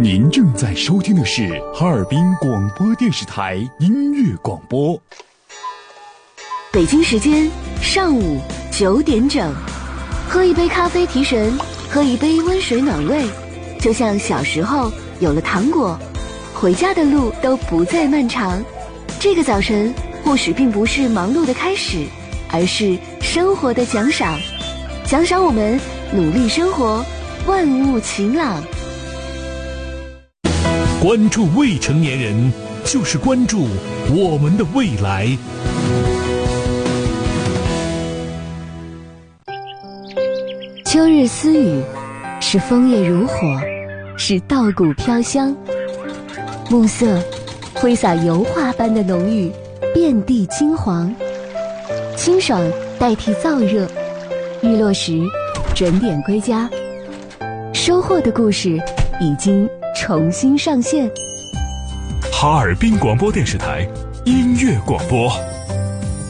您正在收听的是哈尔滨广播电视台音乐广播。 北京时间上午9点整，喝一杯咖啡提神，喝一杯温水暖胃，就像小时候有了糖果，回家的路都不再漫长。这个早晨或许并不是忙碌的开始，而是生活的奖赏，奖赏我们努力生活，万物晴朗。 关注未成年人，就是关注我们的未来。 秋日私语，是枫叶如火，是稻谷飘香。暮色挥洒油画般的浓郁，遍地金黄。清爽代替燥热，日落时准点归家。收获的故事已经重新上线。 哈尔滨广播电视台音乐广播。